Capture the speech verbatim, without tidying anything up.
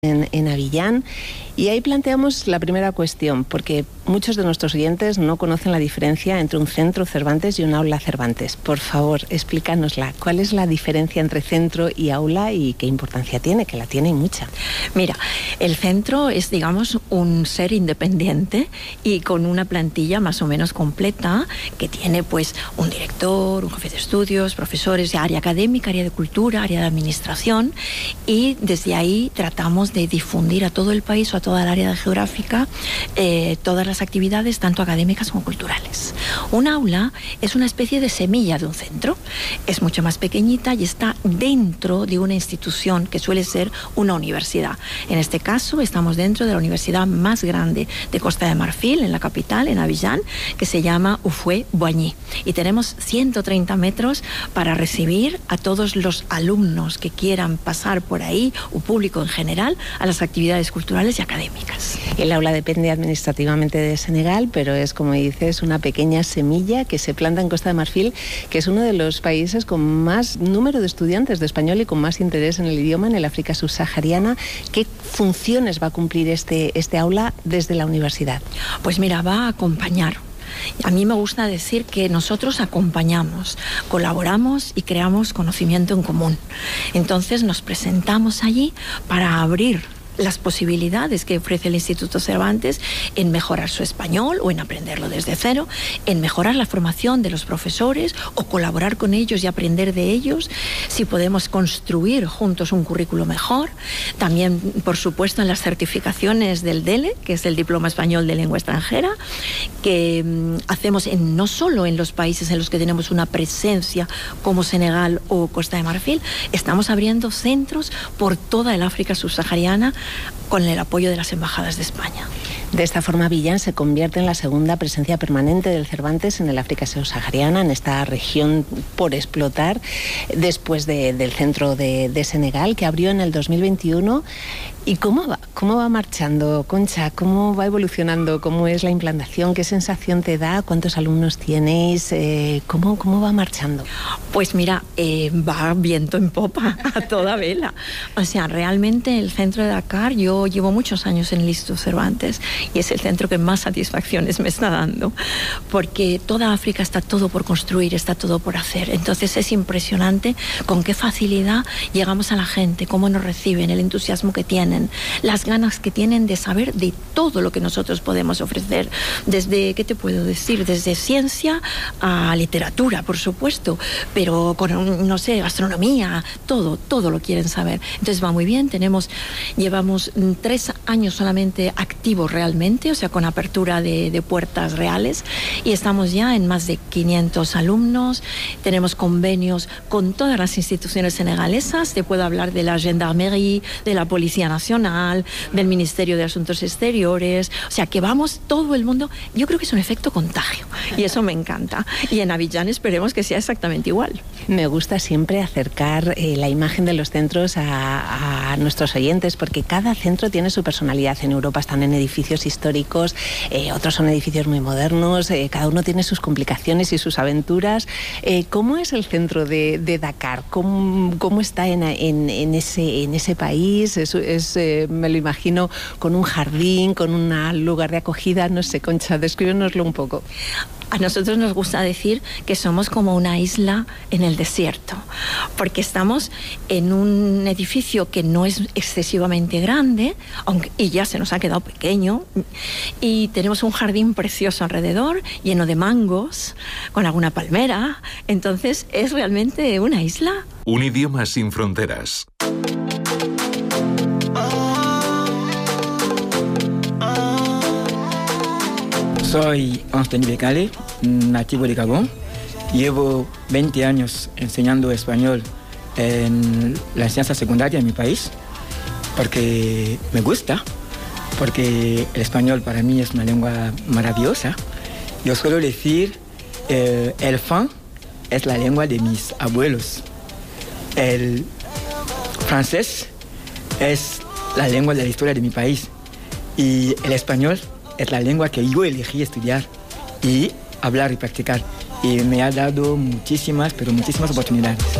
En, en Avillán, y ahí planteamos la primera cuestión, porque muchos de nuestros oyentes no conocen la diferencia entre un centro Cervantes y un aula Cervantes. Por favor, explícanosla. ¿Cuál es la diferencia entre centro y aula y qué importancia tiene? Que la tiene y mucha. Mira, el centro es, digamos, un ser independiente y con una plantilla más o menos completa, que tiene pues un director, un jefe de estudios, profesores, área académica, área de cultura, área de administración, y desde ahí tratamos de difundir a todo el país o a toda el área geográfica eh, todas las actividades, tanto académicas como culturales. Un aula es una especie de semilla de un centro, es mucho más pequeñita y está dentro de una institución que suele ser una universidad. En este caso estamos dentro de la universidad más grande de Costa de Marfil, en la capital, en Avillán, que se llama Houphouët-Boigny, y tenemos ciento treinta metros para recibir a todos los alumnos que quieran pasar por ahí, o público en general, a las actividades culturales y académicas. El aula depende administrativamente de Senegal, pero es, como dices, una pequeña semilla que se planta en Costa de Marfil, que es uno de los países con más número de estudiantes de español y con más interés en el idioma en el África subsahariana. ¿Qué funciones va a cumplir este, este aula desde la universidad? Pues mira, va a acompañar. A mí me gusta decir que nosotros acompañamos, colaboramos y creamos conocimiento en común. Entonces nos presentamos allí para abrir las posibilidades que ofrece el Instituto Cervantes en mejorar su español o en aprenderlo desde cero, en mejorar la formación de los profesores o colaborar con ellos y aprender de ellos, si podemos construir juntos un currículo mejor. También, por supuesto, en las certificaciones del D E L E, que es el Diploma Español de Lengua Extranjera, que mmm, hacemos en, no solo en los países en los que tenemos una presencia como Senegal o Costa de Marfil, estamos abriendo centros por toda el África subsahariana con el apoyo de las embajadas de España. De esta forma, Avillán se convierte en la segunda presencia permanente del Cervantes en el África subsahariana, en esta región por explotar, después de, del centro de, de Senegal, que abrió en el dos mil veintiuno. ¿Y cómo va? ¿Cómo va marchando, Concha? ¿Cómo va evolucionando? ¿Cómo es la implantación? ¿Qué sensación te da? ¿Cuántos alumnos tienes? Eh, ¿cómo, ¿Cómo va marchando? Pues mira, eh, va viento en popa, a toda vela. O sea, realmente el centro de Dakar, yo llevo muchos años en el Instituto Cervantes y es el centro que más satisfacciones me está dando, porque toda África está todo por construir, está todo por hacer. Entonces es impresionante con qué facilidad llegamos a la gente, cómo nos reciben, el entusiasmo que tienen, las ganas que tienen de saber de todo lo que nosotros podemos ofrecer, desde, ¿qué te puedo decir? Desde ciencia a literatura, por supuesto, pero con, no sé, gastronomía, todo, todo lo quieren saber. Entonces va muy bien, tenemos, llevamos tres años solamente activos realmente, o sea, con apertura de, de puertas reales, y estamos ya en más de quinientos alumnos, tenemos convenios con todas las instituciones senegalesas, te puedo hablar de la Gendarmerie, de la Policía Nacional, del Ministerio de Asuntos Exteriores, o sea que vamos todo el mundo. Yo creo que es un efecto contagio y eso me encanta, y en Avillán esperemos que sea exactamente igual. Me gusta siempre acercar eh, la imagen de los centros a, a nuestros oyentes, porque cada centro tiene su personalidad. En Europa están en edificios históricos, eh, otros son edificios muy modernos, eh, cada uno tiene sus complicaciones y sus aventuras. Eh, ¿Cómo es el centro de, de Dakar? ¿Cómo, cómo está en, en, en, ese, en ese país? Es, es eh, me lo imagino con un jardín, con un lugar de acogida, no sé, Concha, descríbenoslo un poco. A nosotros nos gusta decir que somos como una isla en el desierto, porque estamos en un edificio que no es excesivamente grande, aunque, y ya se nos ha quedado pequeño, y tenemos un jardín precioso alrededor, lleno de mangos, con alguna palmera. Entonces es realmente una isla. Un idioma sin fronteras. Soy Anthony Becale, nativo de Gabón. Llevo veinte años enseñando español en la enseñanza secundaria en mi país, porque me gusta, porque el español para mí es una lengua maravillosa. Yo suelo decir, eh, el fan es la lengua de mis abuelos. El francés es la lengua de la historia de mi país. Y el español es la lengua que yo elegí estudiar y hablar y practicar. Y me ha dado muchísimas, pero muchísimas oportunidades.